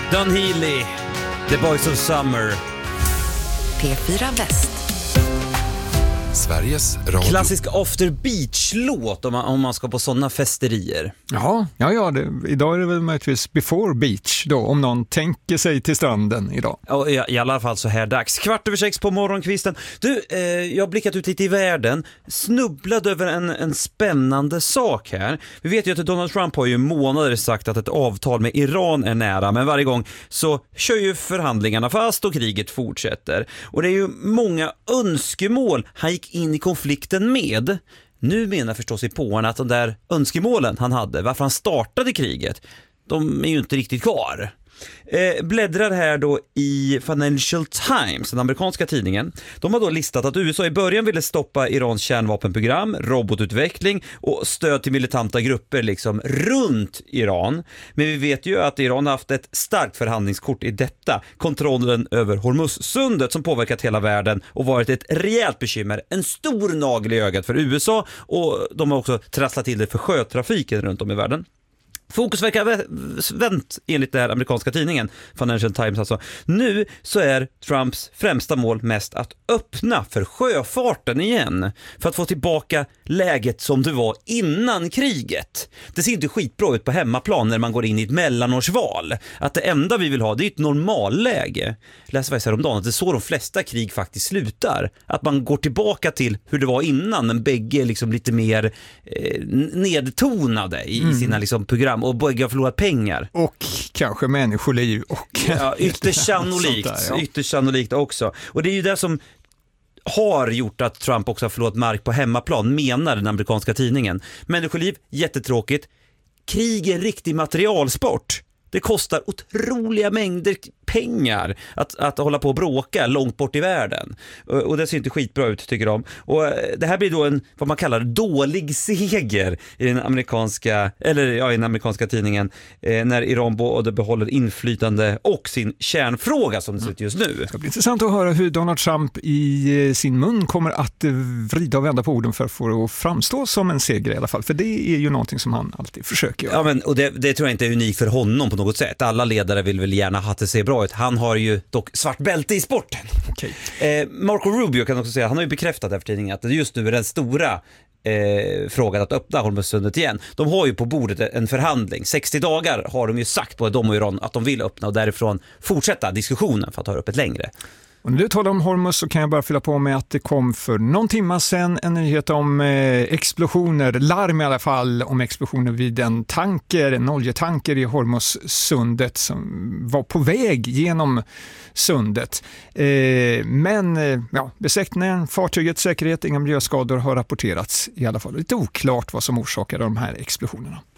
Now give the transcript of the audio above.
Don Healy, The Boys of Summer. P4 Väst. Sveriges Radio. Klassisk after beach-låt om man ska på sådana festerier. Ja, idag är det väl möjligtvis before beach då, om någon tänker sig till stranden idag. Ja, i alla fall så här dags. 5:15 på morgonkvisten. Du, jag har blickat ut lite i världen, snubblade över en spännande sak här. Vi vet ju att Donald Trump har ju månader sagt att ett avtal med Iran är nära, men varje gång så kör ju förhandlingarna fast och kriget fortsätter. Och det är ju många önskemål han gick in i konflikten med. Nu menar förstås i påarna att de där önskemålen han hade, varför han startade kriget, de är ju inte riktigt kvar. Bläddrar här då i Financial Times, den amerikanska tidningen. De har då listat att USA i början ville stoppa Irans kärnvapenprogram, robotutveckling och stöd till militanta grupper liksom runt Iran. Men vi vet ju att Iran har haft ett starkt förhandlingskort i detta. Kontrollen över Hormuzsundet som påverkat hela världen och varit ett rejält bekymmer. En stor nagel i ögat för USA, och de har också trasslat till det för sjötrafiken runt om i världen. Fokus verkar vänt enligt den här amerikanska tidningen Financial Times alltså. Nu så är Trumps främsta mål mest att öppna för sjöfarten igen, för att få tillbaka läget som det var innan kriget. Det ser inte skitbra ut på hemmaplan när man går in i ett mellanårsval. Att det enda vi vill ha, det är ett normalläge. Läs vad jag säger om dagen, att det är så de flesta krig faktiskt slutar. Att man går tillbaka till hur det var innan, men bägge är liksom lite mer nedtonade i sina liksom program. Och börja har förlorat pengar. Och kanske människoliv. Och ja, ytterst sannolikt. Ja. Ytterst sannolikt också. Och det är ju det som har gjort att Trump också har förlorat mark på hemmaplan, menar den amerikanska tidningen. Människoliv, jättetråkigt. Krig är en riktig materialsport. Det kostar otroliga mängder pengar att hålla på och bråka långt bort i världen. Och det ser inte skitbra ut, tycker de. Och det här blir då en, vad man kallar, dålig seger i den amerikanska tidningen när Iran både behåller inflytande och sin kärnfråga som det ser ut just nu. Det blir intressant att höra hur Donald Trump i sin mun kommer att vrida och vända på orden för att få att framstå som en seger i alla fall. För det är ju någonting som han alltid försöker göra. Ja, men, och det tror jag inte är unikt för honom på något sätt. Alla ledare vill väl gärna ha det se bra ut. Han har ju dock svart bälte i sporten. Okay. Marco Rubio kan också säga, han har ju bekräftat efter tidningen att det just nu är den stora frågan att öppna Hormuzsundet igen. De har ju på bordet en förhandling. 60 dagar har de ju sagt på de och Iran att de vill öppna, och därifrån fortsätta diskussionen för att ta upp ett längre. Och när du talar om Hormuz så kan jag bara fylla på med att det kom för någon timma sedan en nyhet om explosioner, larm i alla fall, om explosioner vid en oljetanker i Hormuzsundet som var på väg genom sundet. Besättningen, fartygets säkerhet, inga miljöskador har rapporterats i alla fall. Lite oklart vad som orsakade de här explosionerna.